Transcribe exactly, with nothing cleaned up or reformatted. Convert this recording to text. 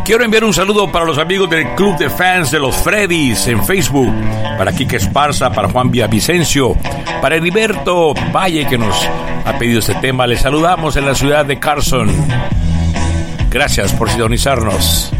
Quiero enviar un saludo para los amigos del Club de Fans de los Freddys en Facebook, para Quique Esparza, para Juan Villavicencio, para Heriberto Valle, que nos ha pedido este tema. Les saludamos en la ciudad de Carson. Gracias por sintonizarnos.